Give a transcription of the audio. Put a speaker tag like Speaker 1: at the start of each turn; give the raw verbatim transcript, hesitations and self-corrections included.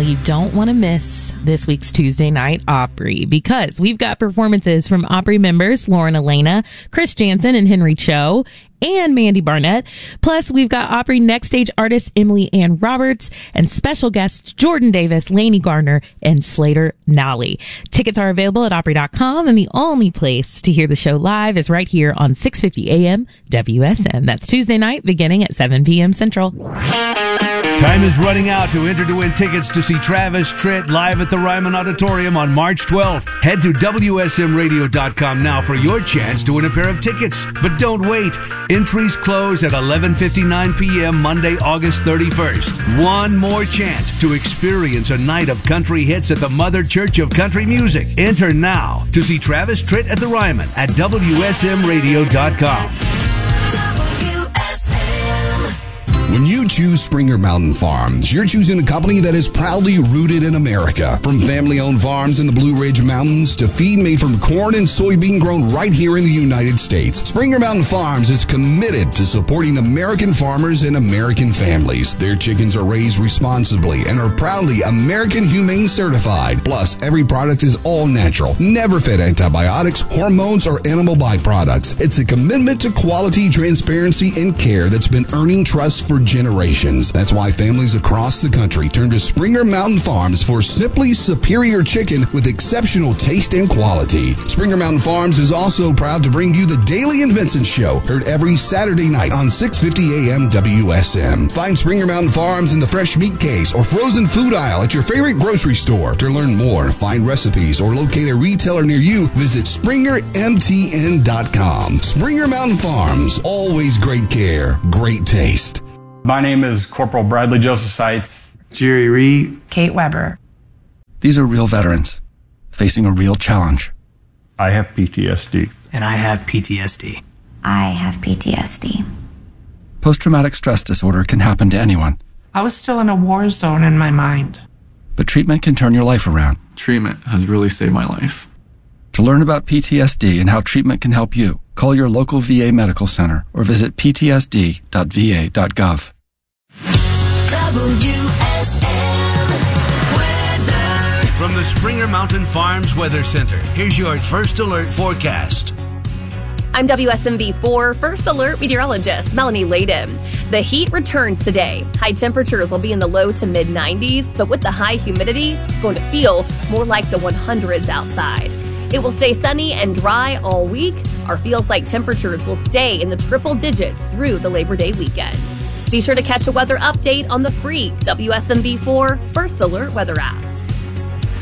Speaker 1: you don't want to miss this week's Tuesday Night Opry, because we've got performances from Opry members Lauren Elena, Chris Jansen, and Henry Cho, and Mandy Barnett. Plus, we've got Opry Next Stage artists Emily Ann Roberts and special guests Jordan Davis, Lainey Gardner, and Slater Nally. Tickets are available at Opry dot com, and the only place to hear the show live is right here on six fifty A M W S M. That's Tuesday night, beginning at seven p.m. Central.
Speaker 2: Time is running out to enter to win tickets to see Travis Tritt live at the Ryman Auditorium on March twelfth. Head to W S M radio dot com now for your chance to win a pair of tickets. But don't wait. Entries close at eleven fifty-nine p.m. Monday, August thirty-first. One more chance to experience a night of country hits at the Mother Church of Country Music. Enter now to see Travis Tritt at the Ryman at W S M radio dot com.
Speaker 3: W S M.
Speaker 4: When you choose Springer Mountain Farms, you're choosing a company that is proudly rooted in America. From family-owned farms in the Blue Ridge Mountains to feed made from corn and soybean grown right here in the United States, Springer Mountain Farms is committed to supporting American farmers and American families. Their chickens are raised responsibly and are proudly American Humane Certified. Plus, every product is all natural, never fed antibiotics, hormones, or animal byproducts. It's a commitment to quality, transparency, and care that's been earning trust for generations. That's why families across the country turn to Springer Mountain Farms for simply superior chicken with exceptional taste and quality. Springer Mountain Farms is also proud to bring you the Daily and Vincent Show, heard every Saturday night on six fifty A M W S M. Find Springer Mountain Farms in the fresh meat case or frozen food aisle at your favorite grocery store. To learn more, find recipes, or locate a retailer near you, visit Springer M T N dot com. Springer Mountain Farms, always great care, great taste.
Speaker 5: My name is Corporal Bradley Joseph Seitz.
Speaker 6: Jerry Reed.
Speaker 7: Kate Weber.
Speaker 8: These are real veterans facing a real challenge.
Speaker 5: I have P T S D.
Speaker 6: And I have P T S D.
Speaker 9: I have P T S D.
Speaker 8: Post-traumatic stress disorder can happen to anyone.
Speaker 7: I was still in a war zone in my mind.
Speaker 8: But treatment can turn your life around.
Speaker 10: Treatment has really saved my life.
Speaker 8: To learn about P T S D and how treatment can help you, call your local V A medical center or visit p t s d dot v a dot gov.
Speaker 3: W S M weather.
Speaker 2: From the Springer Mountain Farms Weather Center, here's your First Alert forecast.
Speaker 11: I'm W S M V four First Alert meteorologist Melanie Layden. The heat returns today. High temperatures will be in the low to mid nineties, but with the high humidity, it's going to feel more like the one hundreds outside. It will stay sunny and dry all week. Our feels like temperatures will stay in the triple digits through the Labor Day weekend. Be sure to catch a weather update on the free W S M V four First Alert weather app.